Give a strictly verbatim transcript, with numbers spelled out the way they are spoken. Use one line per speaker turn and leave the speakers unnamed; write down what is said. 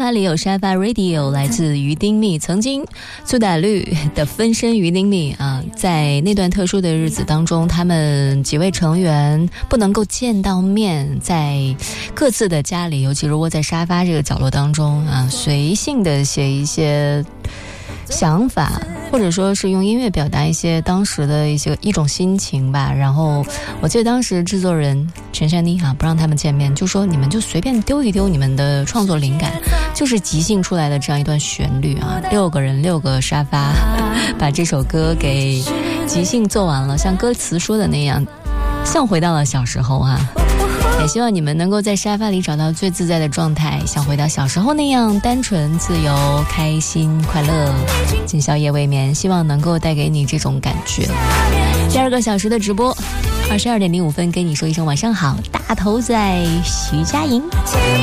发里有沙发 Radio， 来自于丁密。曾经苏打绿的分身于丁密啊，在那段特殊的日子当中，他们几位成员不能够见到面，在各自的家里，尤其是窝在沙发这个角落当中啊，随性的写一些想法，或者说是用音乐表达一些当时的一些一种心情吧。然后我记得当时制作人陈珊妮啊，不让他们见面，就说你们就随便丢一丢你们的创作灵感，就是即兴出来的这样一段旋律啊。六个人六个沙发，把这首歌给即兴做完了，像歌词说的那样，像回到了小时候啊。也希望你们能够在沙发里找到最自在的状态，像回到小时候那样单纯、自由、开心、快乐，今宵夜未眠，希望能够带给你这种感觉。第二个小时的直播，二十二点零五分，跟你说一声晚上好，大头仔徐佳莹。